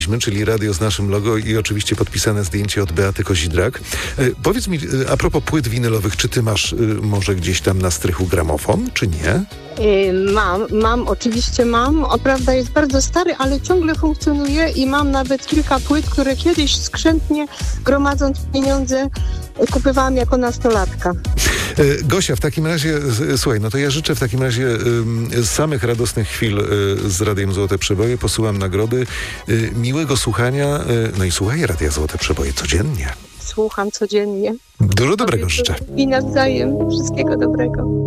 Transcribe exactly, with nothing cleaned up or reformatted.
czyli radio z naszym logo i oczywiście podpisane zdjęcie od Beaty Kozidrak. E, powiedz mi, e, a propos płyt winylowych, czy ty masz e, może gdzieś tam na strychu gramofon, czy nie? Yy, mam, mam, oczywiście mam. On prawda jest bardzo stary, ale ciągle funkcjonuje i mam nawet kilka płyt, które kiedyś skrzętnie gromadząc pieniądze kupowałam jako nastolatka. E, Gosia, w takim razie, e, słuchaj, no to ja życzę w takim razie e, samych radosnych chwil e, z Radiem Złote Przeboje, posyłam nagrody, e, miłego słuchania, e, no i słuchaj Radia Złote Przeboje codziennie. Słucham codziennie. Dużo dobrego życzę. I nawzajem. Wszystkiego dobrego.